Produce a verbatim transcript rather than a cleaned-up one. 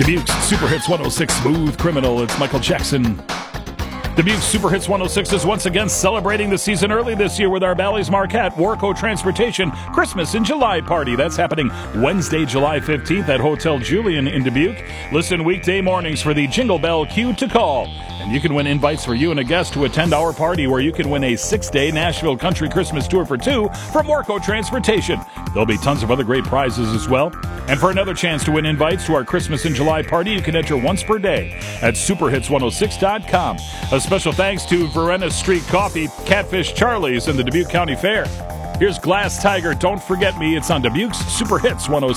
Dubuque's Super Hits one oh six Smooth Criminal. It's Michael Jackson. Dubuque's Super Hits one oh six is once again celebrating the season early this year with our Bally's Marquette Warco Transportation Christmas in July party. That's happening Wednesday, July fifteenth at Hotel Julian in Dubuque. Listen weekday mornings for the Jingle Bell cue to call. And you can win invites for you and a guest to attend our party where you can win a six-day Nashville Country Christmas Tour for two from Warco Transportation. There'll be tons of other great prizes as well. And for another chance to win invites to our Christmas in July party, you can enter once per day at super hits one oh six dot com. A special thanks to Verena Street Coffee, Catfish Charlie's, and the Dubuque County Fair. Here's Glass Tiger, Don't Forget Me. It's on Dubuque's Super Hits one oh six.